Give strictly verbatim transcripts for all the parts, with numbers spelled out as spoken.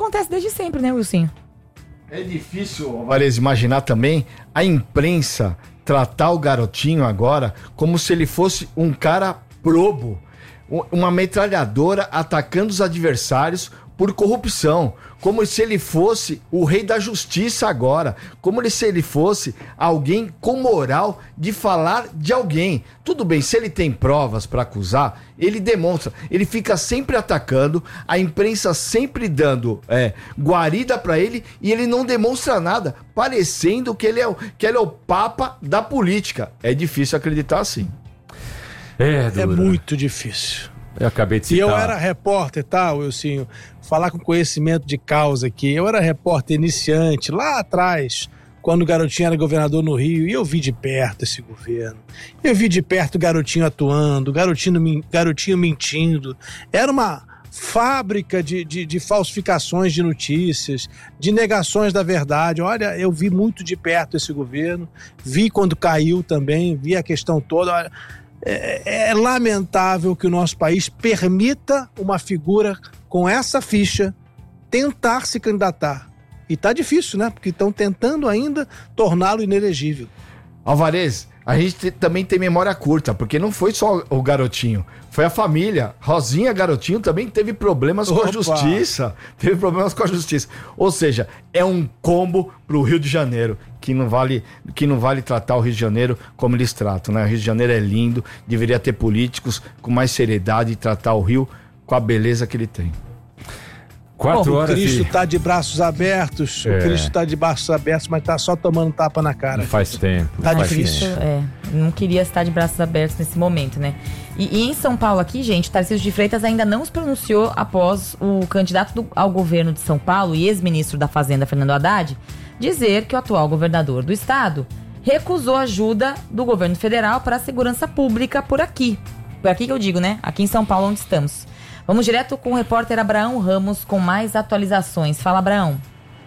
acontece desde sempre, né, Wilson? É difícil, Varese, imaginar também a imprensa tratar o garotinho agora como se ele fosse um cara probo, uma metralhadora atacando os adversários por corrupção, como se ele fosse o rei da justiça agora, como se ele fosse alguém com moral de falar de alguém. Tudo bem, se ele tem provas para acusar, ele demonstra, ele fica sempre atacando, a imprensa sempre dando é, guarida para ele e ele não demonstra nada, parecendo que ele, é, que ele é o papa da política. É difícil acreditar assim. É, é muito difícil. Eu acabei de citar. E eu era repórter, tá, Wilson? Falar com conhecimento de causa aqui. Eu era repórter iniciante, lá atrás, quando o garotinho era governador no Rio, e eu vi de perto esse governo. Eu vi de perto o garotinho atuando, o garotinho, garotinho mentindo. Era uma fábrica de, de, de falsificações de notícias, de negações da verdade. Olha, eu vi muito de perto esse governo, vi quando caiu também, vi a questão toda. Olha, é, é lamentável que o nosso país permita uma figura com essa ficha tentar se candidatar. E tá difícil, né? Porque estão tentando ainda torná-lo inelegível. Alvarez, a gente te, também tem memória curta, porque não foi só o garotinho, foi a família. Rosinha Garotinho também teve problemas Opa. com a justiça. Teve problemas com a justiça. Ou seja, é um combo pro Rio de Janeiro, que não vale, que não vale tratar o Rio de Janeiro como eles tratam, né? O Rio de Janeiro é lindo, deveria ter políticos com mais seriedade e tratar o Rio com a beleza que ele tem. Quatro Bom, horas o Cristo e... tá de braços abertos, é. o Cristo tá de braços abertos, mas tá só tomando tapa na cara. Faz tempo. Tá faz difícil. tempo. É, não queria estar de braços abertos nesse momento, né? E, e em São Paulo aqui, gente, Tarcísio de Freitas ainda não se pronunciou após o candidato do, ao governo de São Paulo e ex-ministro da Fazenda, Fernando Haddad, dizer que o atual governador do estado recusou ajuda do governo federal para a segurança pública por aqui. Por aqui que eu digo, né? Aqui em São Paulo, onde estamos. Vamos direto com o repórter Abraão Ramos com mais atualizações. Fala, Abraão.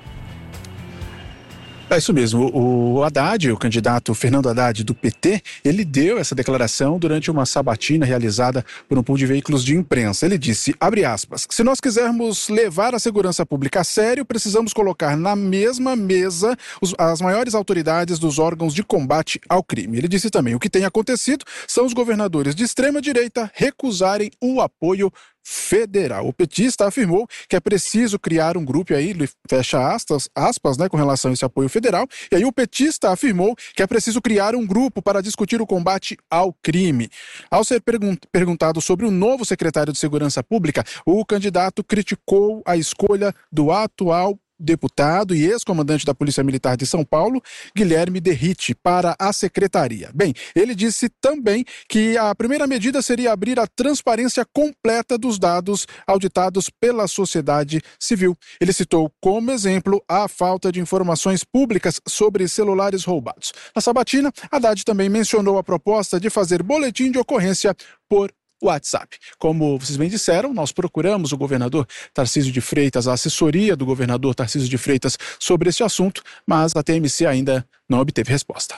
É isso mesmo, o Haddad, o candidato Fernando Haddad do P T, ele deu essa declaração durante uma sabatina realizada por um pool de veículos de imprensa. Ele disse, abre aspas, se nós quisermos levar a segurança pública a sério, precisamos colocar na mesma mesa os, as maiores autoridades dos órgãos de combate ao crime. Ele disse também, o que tem acontecido são os governadores de extrema-direita recusarem o apoio federal. O petista afirmou que é preciso criar um grupo, e aí ele fecha aspas, aspas né, com relação a esse apoio federal, e aí o petista afirmou que é preciso criar um grupo para discutir o combate ao crime. Ao ser pergun- perguntado sobre o novo secretário de Segurança Pública, o candidato criticou a escolha do atual deputado e ex-comandante da Polícia Militar de São Paulo, Guilherme Derrite, para a secretaria. Bem, ele disse também que a primeira medida seria abrir a transparência completa dos dados auditados pela sociedade civil. Ele citou como exemplo a falta de informações públicas sobre celulares roubados. Na sabatina, Haddad também mencionou a proposta de fazer boletim de ocorrência por WhatsApp. Como vocês bem disseram, nós procuramos o governador Tarcísio de Freitas, a assessoria do governador Tarcísio de Freitas sobre esse assunto, mas a T M C ainda não obteve resposta.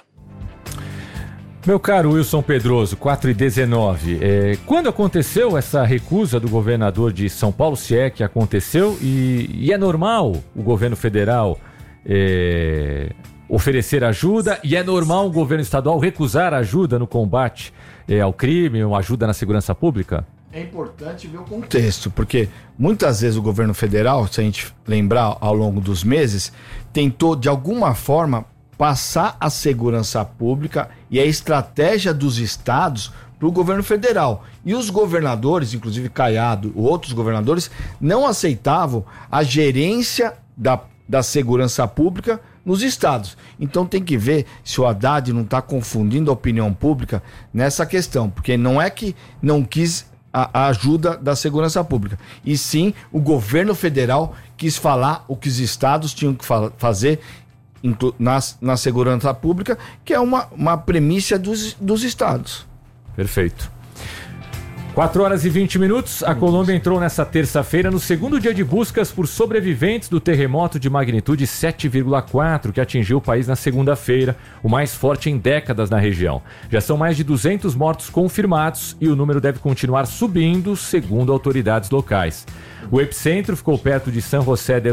Meu caro Wilson Pedroso, quatro e dezenove, é, quando aconteceu essa recusa do governador de São Paulo, se é que aconteceu, e, e é normal o governo federal é, oferecer ajuda, e é normal o governo estadual recusar ajuda no combate É, ao crime, uma ajuda na segurança pública? É importante ver o contexto, porque muitas vezes o governo federal, se a gente lembrar ao longo dos meses, tentou de alguma forma passar a segurança pública e a estratégia dos estados para o governo federal. E os governadores, inclusive Caiado, outros governadores, não aceitavam a gerência da, da segurança pública nos estados. Então tem que ver se o Haddad não está confundindo a opinião pública nessa questão, porque não é que não quis a, a ajuda da segurança pública, e sim o governo federal quis falar o que os estados tinham que fa- fazer na, na segurança pública, que é uma, uma premissa dos, dos estados. Perfeito. quatro horas e vinte minutos, a Colômbia entrou nessa terça-feira no segundo dia de buscas por sobreviventes do terremoto de magnitude sete vírgula quatro que atingiu o país na segunda-feira, o mais forte em décadas na região. Já são mais de duzentos mortos confirmados e o número deve continuar subindo, segundo autoridades locais. O epicentro ficou perto de San José del